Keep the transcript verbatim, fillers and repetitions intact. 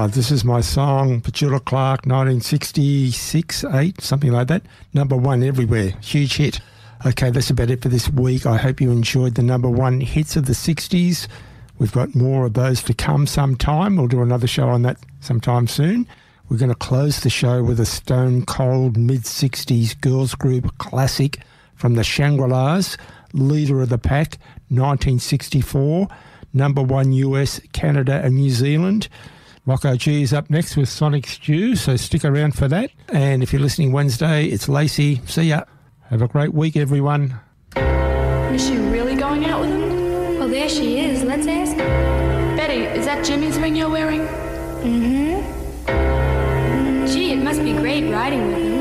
Oh, this is my song, Petula Clark, nineteen sixty-six, eight, something like that. Number one everywhere. Huge hit. Okay, that's about it for this week. I hope you enjoyed the number one hits of the sixties. We've got more of those to come sometime. We'll do another show on that sometime soon. We're going to close the show with a stone cold mid-sixties girls group classic from the Shangri-Las, Leader of the Pack, nineteen sixty-four, number one U S, Canada and New Zealand. Rocco G is up next with Sonic Stew, so stick around for that. And if you're listening Wednesday, it's Lacey. See ya. Have a great week, everyone. Is she really going out with him? Well, there she is. Let's ask her. Betty, is that Jimmy's ring you're wearing? Mm-hmm. Gee, it must be great riding with him.